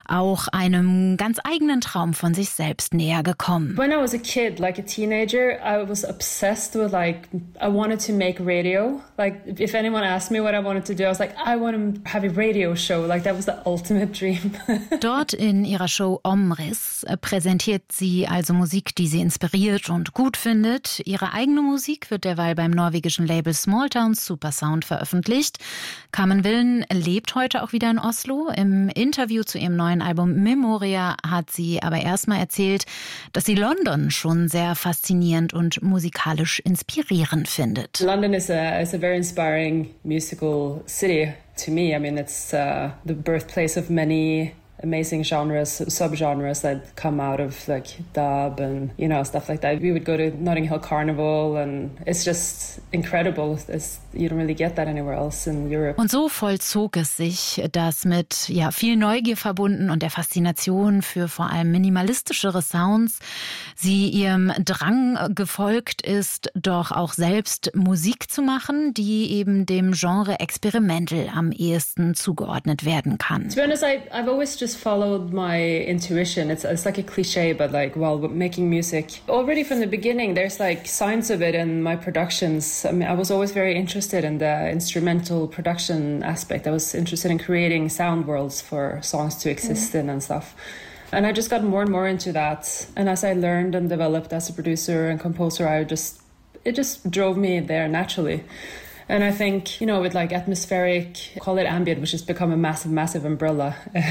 auch einem ganz eigenen Traum von sich selbst näher gekommen. When I was a kid, like a teenager, I was obsessed with I wanted to make radio. Like if anyone asked me what I wanted to do, I was like, I want to have a radio show. Like that was the ultimate dream. Dort in ihrer Show Omriss präsentiert sie also Musik, die sie inspiriert und gut findet. Ihre eigene Musik wird derweil beim norwegischen Label Smalltown Supersound veröffentlicht. Carmen Willen lebt heute auch wieder in Oslo. Im Interview zu ihrem neuen Album Memoria hat sie aber erstmal erzählt, dass sie London schon sehr faszinierend und musikalisch inspirierend findet. London is a very inspiring musical city to me. I mean, it's the birthplace of many amazing genres, subgenres that come out of like dub and, you know, stuff like that. We would go to Notting Hill Carnival and it's just incredible. You don't really get that anywhere else in Europe. Und so vollzog es sich, dass mit viel Neugier verbunden und der Faszination für vor allem minimalistischere Sounds sie ihrem Drang gefolgt ist, doch auch selbst Musik zu machen, die eben dem Genre Experimental am ehesten zugeordnet werden kann. To be honest, I've always just followed my intuition. It's like a cliche, but like while making music, already from the beginning, there's like signs of it in my productions. I mean, I was always very interested in the instrumental production aspect. I was interested in creating sound worlds for songs to exist in and stuff. And I just got more and more into that. And as I learned and developed as a producer and composer, it just drove me there naturally. And I think, you know, with like atmospheric, call it ambient, which has become a massive, massive umbrella,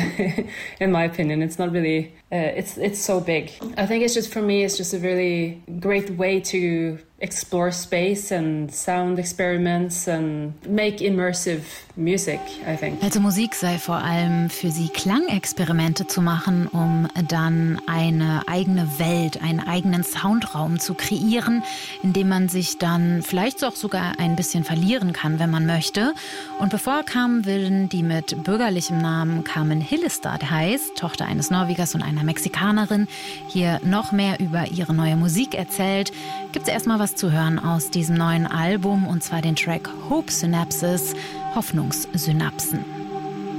in my opinion. It's not really, it's so big. I think it's just, for me, it's just a really great way to explore space and sound experiments and make immersive music, I think. Also Musik sei vor allem für sie Klangexperimente zu machen, um dann eine eigene Welt, einen eigenen Soundraum zu kreieren, in dem man sich dann vielleicht auch sogar ein bisschen verlieren kann, wenn man möchte. Und bevor Carmen Willen, die mit bürgerlichem Namen Carmen Hillestad heißt, Tochter eines Norwegers und einer Mexikanerin, hier noch mehr über ihre neue Musik erzählt, gibt es erstmal was zu hören aus diesem neuen Album, und zwar den Track Hope Synapses, Hoffnungssynapsen.